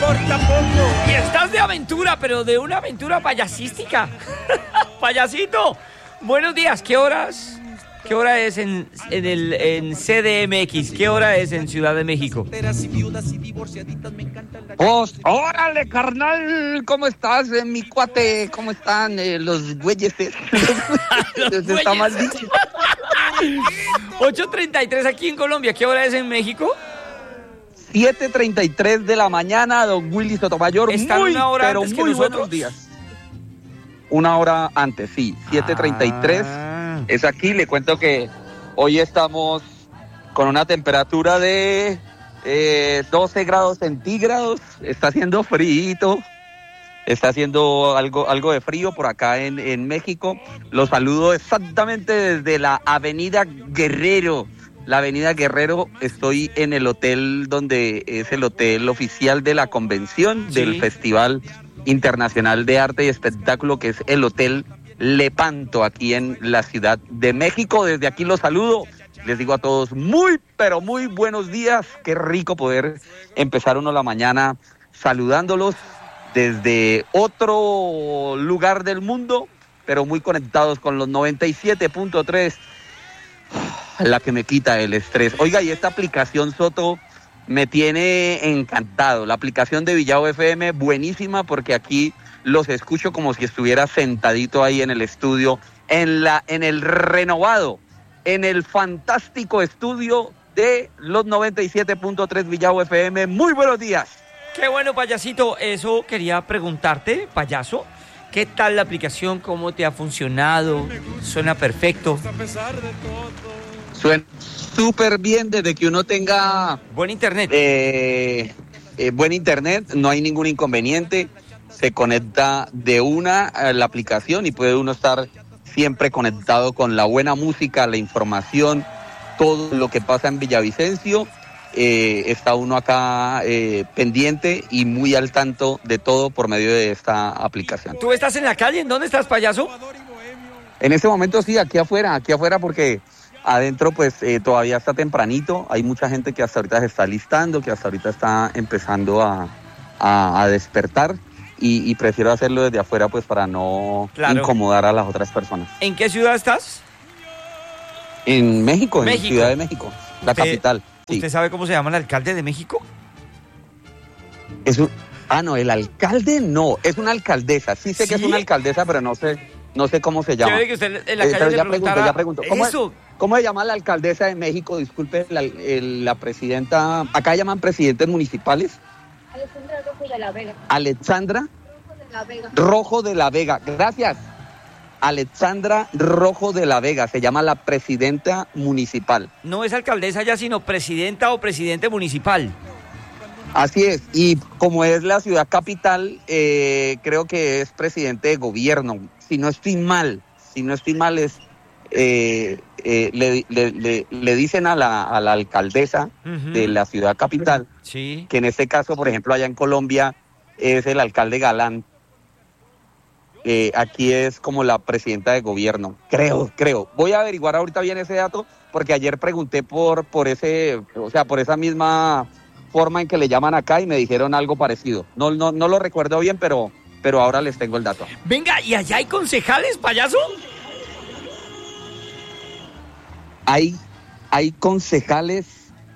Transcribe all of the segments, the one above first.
importa poco. Y estás de aventura, pero de una aventura payasística. Payasito, buenos días. ¿Qué horas? ¿Qué hora es en CDMX? ¿Qué hora es en Ciudad de México? Pues, órale, carnal, ¿cómo estás, mi cuate? ¿Cómo están los güeyes? Está mal dicho. 8:33 aquí en Colombia. ¿Qué hora es en México? 7:33 de la mañana, don Willy Sotomayor. ¿Están una hora pero antes que muy nosotros? buenos días. Una hora antes, sí. 7:33 es aquí. Le cuento que hoy estamos con una temperatura de 12 grados centígrados. Está haciendo frío. Está haciendo algo de frío por acá en México. Los saludo exactamente desde la Avenida Guerrero. La Avenida Guerrero, estoy en el hotel donde es el hotel oficial de la convención del Festival Internacional de Arte y Espectáculo, que es el Hotel Lepanto, aquí en la Ciudad de México. Desde aquí los saludo. Les digo a todos muy, pero muy buenos días. Qué rico poder empezar uno la mañana saludándolos desde otro lugar del mundo, pero muy conectados con los 97.3, la que me quita el estrés. Oiga, y esta aplicación, Soto, me tiene encantado. La aplicación de Villavo FM, buenísima, porque aquí los escucho como si estuviera sentadito ahí en el estudio, en el renovado, en el fantástico estudio de los 97.3 Villavo FM. Muy buenos días. Qué bueno, payasito. Eso quería preguntarte, payaso. ¿Qué tal la aplicación? ¿Cómo te ha funcionado? ¿Suena perfecto? Suena súper bien desde que uno tenga... Buen internet. Buen internet, no hay ningún inconveniente. Se conecta de una a la aplicación y puede uno estar siempre conectado con la buena música, la información, todo lo que pasa en Villavicencio. Está uno acá pendiente y muy al tanto de todo por medio de esta aplicación. ¿Tú estás en la calle? ¿En dónde estás, payaso? En este momento sí, aquí afuera porque adentro pues todavía está tempranito. Hay mucha gente que hasta ahorita se está listando, que hasta ahorita está empezando a despertar y prefiero hacerlo desde afuera pues para no incomodar a las otras personas. ¿En qué ciudad estás? En México, en Ciudad de México, la capital. Sí. ¿Usted sabe cómo se llama el alcalde de México? No, el alcalde no, es una alcaldesa. Sí sé que es una alcaldesa, pero no sé cómo se llama. Que usted en la calle ya pregunto. ¿Cómo se llama la alcaldesa de México? Disculpe, la presidenta. Acá llaman presidentes municipales. Alexandra Rojo de la Vega. Alexandra Rojo de la Vega. Gracias. Alexandra Rojo de la Vega, se llama la presidenta municipal. No es alcaldesa ya, sino presidenta o presidente municipal. Así es, y como es la ciudad capital, creo que es presidente de gobierno. Si no estoy mal es le dicen a la alcaldesa de la ciudad capital, que en este caso, por ejemplo, allá en Colombia es el alcalde Galán. Aquí es como la presidenta de gobierno, creo. Voy a averiguar ahorita bien ese dato, porque ayer pregunté por esa misma forma en que le llaman acá y me dijeron algo parecido. No lo recuerdo bien, pero ahora les tengo el dato. Venga, ¿y allá hay concejales, payaso? Hay concejales.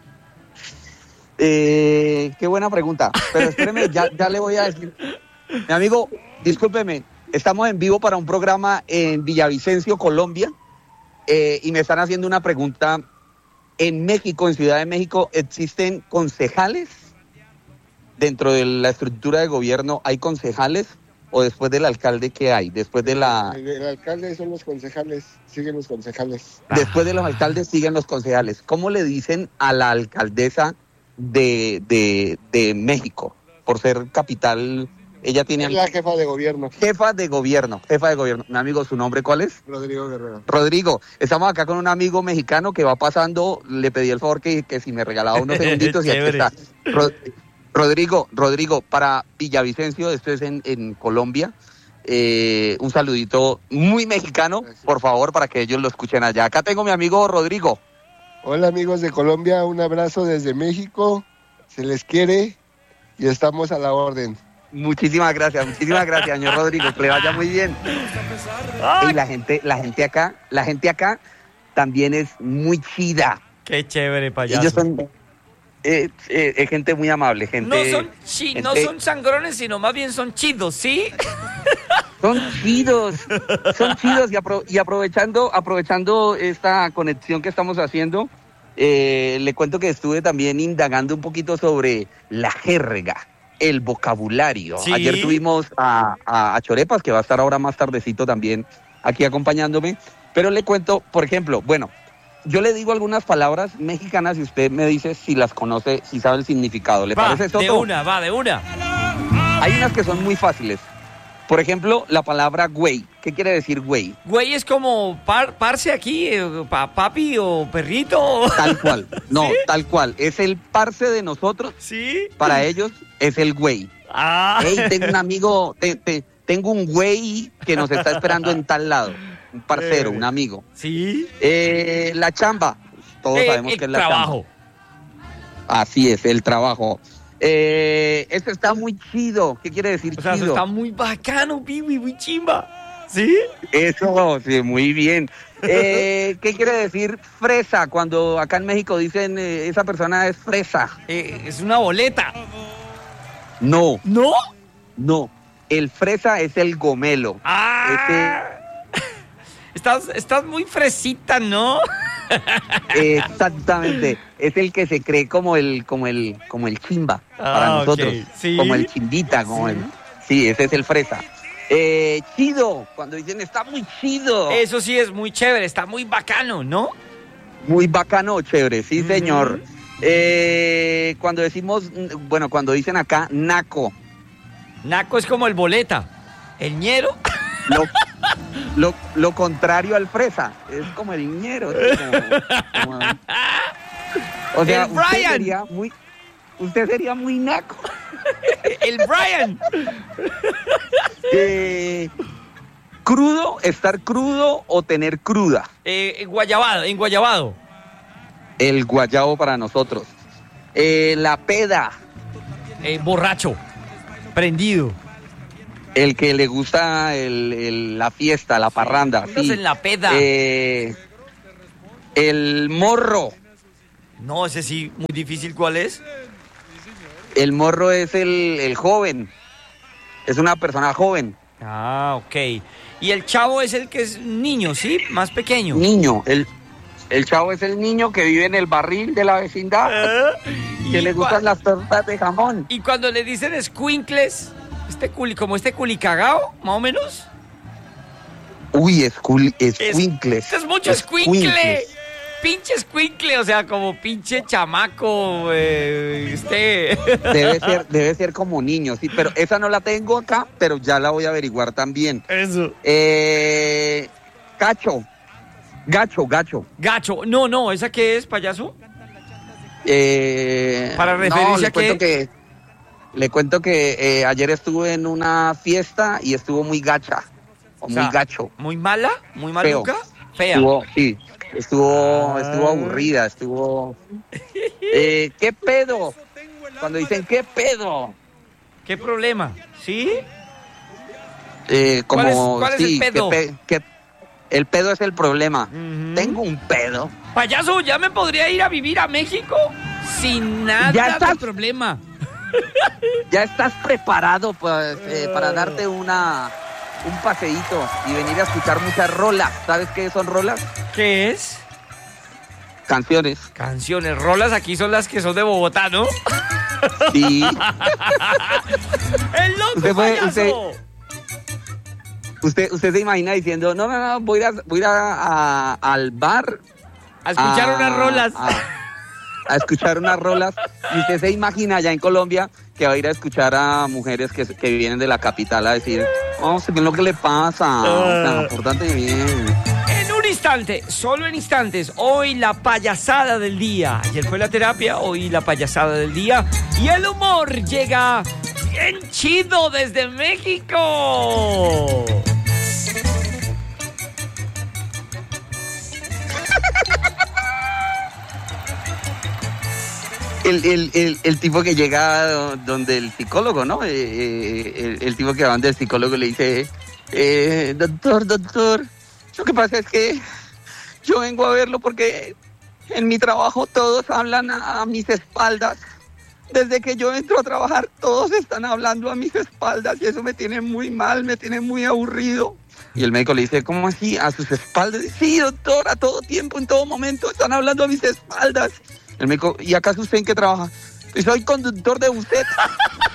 Qué buena pregunta, pero espéreme, ya le voy a decir. Mi amigo, discúlpeme. Estamos en vivo para un programa en Villavicencio, Colombia, y me están haciendo una pregunta. En México, en Ciudad de México, ¿existen concejales? Dentro de la estructura de gobierno, ¿hay concejales? ¿O después del alcalde qué hay? Después de la... El alcalde son los concejales, siguen los concejales. Después de los alcaldes siguen los concejales. ¿Cómo le dicen a la alcaldesa de México? Por ser capital... Ella tiene... Es la jefa de gobierno. Jefa de gobierno. Mi amigo, ¿su nombre cuál es? Rodrigo Guerrero. Rodrigo, estamos acá con un amigo mexicano que va pasando, le pedí el favor que si me regalaba unos segunditos y aquí está. Rodrigo, para Villavicencio, esto es en Colombia, un saludito muy mexicano, por favor, para que ellos lo escuchen allá. Acá tengo mi amigo Rodrigo. Hola amigos de Colombia, un abrazo desde México, se les quiere. y estamos a la orden. Muchísimas gracias, señor Rodrigo, que le vaya muy bien. Y la gente acá también es muy chida. Qué chévere, payaso. Ellos son gente muy amable, gente. No son sangrones, sino más bien son chidos, ¿sí? Son chidos y aprovechando esta conexión que estamos haciendo, le cuento que estuve también indagando un poquito sobre la jerga, el vocabulario. ¿Sí? Ayer tuvimos a Chorepas, que va a estar ahora más tardecito también aquí acompañándome, pero le cuento, por ejemplo, bueno, yo le digo algunas palabras mexicanas y usted me dice si las conoce, si sabe el significado. ¿Le parece, Soto? De una. Hay unas que son muy fáciles. Por ejemplo, la palabra güey. ¿Qué quiere decir güey? Güey es como parce aquí, papi o perrito. Tal cual. No, ¿Sí? Tal cual. Es el parce de nosotros. ¿Sí? Para ellos es el güey. Hey, tengo un amigo, tengo un güey que nos está esperando en tal lado. Un parcero, un amigo. ¿Sí? La chamba. Todos sabemos que es la trabajo. Chamba. Así es, el trabajo. Esto está muy chido. ¿Qué quiere decir chido? Eso está muy bacano, pibi, muy chimba. ¿Sí? Eso, sí, muy bien. ¿Qué quiere decir fresa? Cuando acá en México dicen esa persona es fresa. Es una boleta. No. ¿No? No. El fresa es el gomelo. Estás muy fresita, ¿no? Exactamente. Es el que se cree como el chimba para nosotros. Okay. ¿Sí? Como el chimbita, como ¿Sí? Sí, ese es el fresa. Chido, cuando dicen está muy chido. Eso sí es muy chévere, está muy bacano, ¿no? Muy bacano, chévere, sí, señor. Cuando decimos, bueno, cuando dicen acá, naco. Naco es como el boleta. El ñero. Lo contrario al fresa. Es como el ñero. O sea, el Brian. Usted sería muy naco. El Brian. Crudo, estar crudo o tener cruda. Enguayabado. El guayabo para nosotros. La peda. Borracho. Prendido. El que le gusta la fiesta, la parranda. Sí. En la peda. El morro. No, ese sí, muy difícil. ¿Cuál es? El morro es el joven. Es una persona joven. Ok. Y el chavo es el que es niño, ¿sí? Más pequeño. Niño. El chavo es el niño que vive en el barril de la vecindad. Que le gustan las tortas de jamón. Y cuando le dicen escuincles, como este culicagao, más o menos. Uy, escuincles. Es mucho escuincle. Pinche escuincle, o sea, como pinche chamaco. Debe ser como niño, sí, pero esa no la tengo acá, pero ya la voy a averiguar también. Eso. Gacho. No, ¿esa qué es, payaso? Para referirse a qué. Le cuento que ayer estuve en una fiesta y estuvo muy gacha, muy gacho. ¿Muy mala? ¿Muy maluca? Fea. Estuvo aburrida, estuvo... ¿Qué pedo? Cuando dicen ¿qué pedo? ¿Qué problema? ¿Sí? ¿Cuál es el pedo? El pedo es el problema. Uh-huh. Tengo un pedo. Payaso, ¿ya me podría ir a vivir a México? Sin nada de problema. ¿Ya estás preparado para darte un paseíto y venir a escuchar muchas rolas? ¿Sabes qué son rolas? ¿Qué es? Canciones. Rolas aquí son las que son de Bogotá, ¿no? Sí. ¡El loco payaso! Usted se imagina diciendo, no, voy a ir al bar. A escuchar unas rolas. A escuchar unas rolas. Y usted se imagina allá en Colombia que va a ir a escuchar a mujeres que vienen de la capital a decir, ¿qué es lo que le pasa? Importante bien. En un instante, solo en instantes, hoy la payasada del día. Ayer fue la terapia, hoy la payasada del día. Y el humor llega bien chido desde México. el tipo que llega donde el psicólogo, ¿no? El tipo que va donde el psicólogo le dice, doctor, lo que pasa es que yo vengo a verlo porque en mi trabajo todos hablan a mis espaldas. Desde que yo entro a trabajar, todos están hablando a mis espaldas y eso me tiene muy mal, me tiene muy aburrido. Y el médico le dice, ¿cómo así? ¿A sus espaldas? Sí, doctor, a todo tiempo, en todo momento, están hablando a mis espaldas. El médico, ¿y acaso usted en qué trabaja? Pues soy conductor de bucet.